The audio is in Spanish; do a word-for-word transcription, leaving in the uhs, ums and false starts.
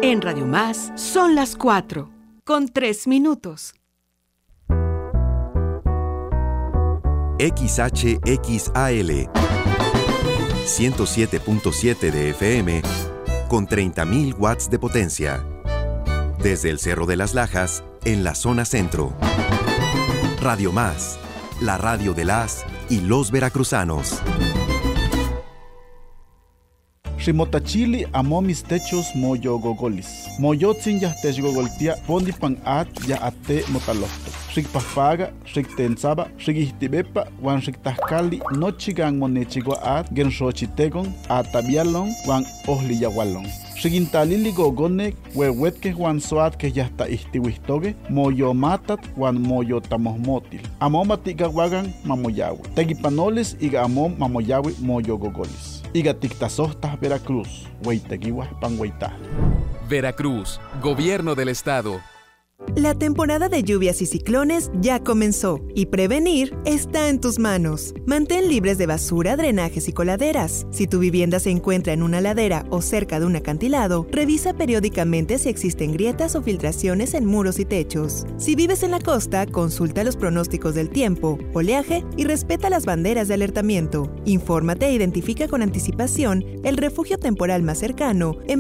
En Radio Más son las cuatro, con tres minutos. X H X A L ciento siete punto siete de F M con treinta mil watts de potencia. Desde el Cerro de las Lajas, en la zona centro. Radio Más, la radio de las y los veracruzanos. Ximotachili amo mis techos moyo gogolis. Moyotzin ya te gogoltia pondi pan at ya ate motalofto. Xikpafaga, xiktensaba, xikihtibepa, wan xiktahkali nochigan monechigua at gen xochitegon atabialon wan ohliyahualon. Xikintalili gogonek huehuetke wan soat que ya está istiwistoge moyo matat wan moyo tamohmotil. Amom atigawagan mamoyawi. Tegipanoles iga amom mamoyawi moyo gogolis. Iga tiktasohtas Veracruz, hueiteguiwas panhueita. Veracruz, Gobierno del Estado. La temporada de lluvias y ciclones ya comenzó y prevenir está en tus manos. Mantén libres de basura, drenajes y coladeras. Si tu vivienda se encuentra en una ladera o cerca de un acantilado, revisa periódicamente si existen grietas o filtraciones en muros y techos. Si vives en la costa, consulta los pronósticos del tiempo, oleaje y respeta las banderas de alertamiento. Infórmate e identifica con anticipación el refugio temporal más cercano en